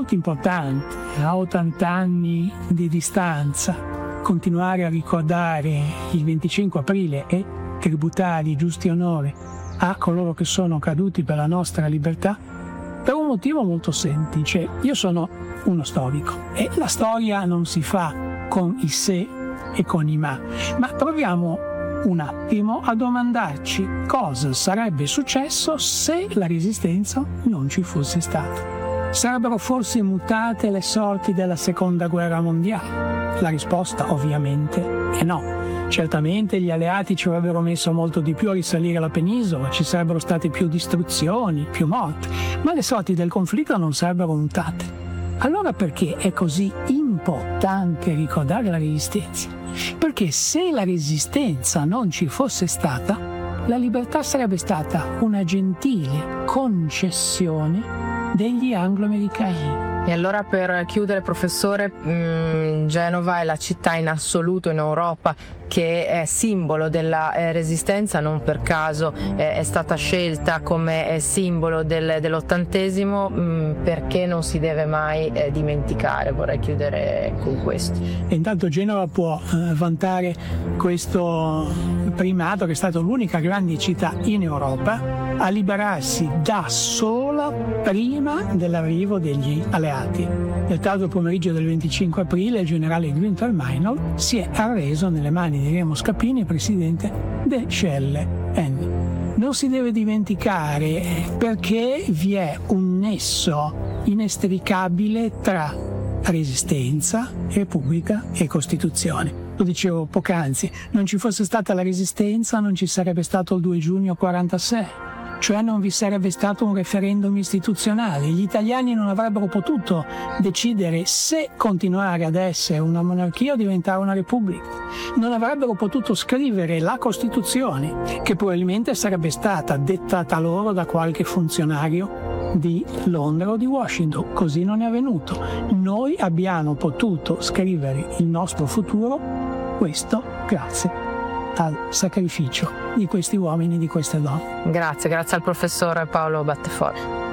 molto importante a 80 anni di distanza continuare a ricordare il 25 aprile e tributare i giusti onori a coloro che sono caduti per la nostra libertà, per un motivo molto semplice. Io sono uno storico e la storia non si fa con i se e con i ma proviamo un attimo a domandarci cosa sarebbe successo se la Resistenza non ci fosse stata. Sarebbero forse mutate le sorti della Seconda Guerra Mondiale? La risposta ovviamente è no. Certamente gli alleati ci avrebbero messo molto di più a risalire la penisola, ci sarebbero state più distruzioni, più morti, ma le sorti del conflitto non sarebbero mutate. Allora perché è così importante ricordare la Resistenza? Perché se la Resistenza non ci fosse stata, la libertà sarebbe stata una gentile concessione degli anglo-americani. E allora, per chiudere, professore, Genova è la città in assoluto in Europa che è simbolo della resistenza, non per caso è stata scelta come simbolo dell'80°, perché non si deve mai dimenticare. Vorrei chiudere con questo. E intanto Genova può vantare questo primato, che è stata l'unica grande città in Europa a liberarsi da sola prima dell'arrivo degli alleati. Nel tardo pomeriggio del 25 aprile il generale Günther Meinhold si è arreso nelle mani di Remo Scapini, presidente del CLN. Non si deve dimenticare, perché vi è un nesso inestricabile tra Resistenza, Repubblica e Costituzione. Lo dicevo poc'anzi, non ci fosse stata la Resistenza non ci sarebbe stato il 2 giugno 46. Cioè non vi sarebbe stato un referendum istituzionale, gli italiani non avrebbero potuto decidere se continuare ad essere una monarchia o diventare una repubblica, non avrebbero potuto scrivere la Costituzione, che probabilmente sarebbe stata dettata loro da qualche funzionario di Londra o di Washington. Così non è avvenuto. Noi abbiamo potuto scrivere il nostro futuro, questo grazie al sacrificio di questi uomini e di queste donne. Grazie al professor Paolo Battefora.